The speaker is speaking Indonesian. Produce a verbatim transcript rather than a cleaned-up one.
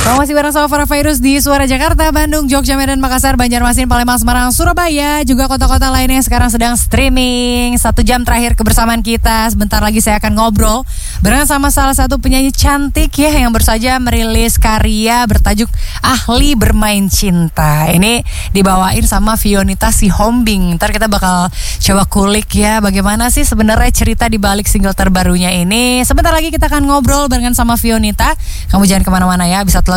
Masih bareng sama Farah Fairuz di Suara Jakarta, Bandung, Jogja, Medan, Makassar, Banjarmasin, Palembang, Semarang, Surabaya, juga kota-kota lainnya yang sekarang sedang streaming. Satu jam terakhir kebersamaan kita. Sebentar lagi saya akan ngobrol bareng sama salah satu penyanyi cantik ya yang baru saja merilis karya bertajuk Ahli Bermain Cinta. Ini dibawain sama Fionita Sihombing. Ntar kita bakal coba kulik ya bagaimana sih sebenarnya cerita di balik single terbarunya ini. Sebentar lagi kita akan ngobrol barengan sama Fionita. Kamu jangan kemana-mana ya, bisa telah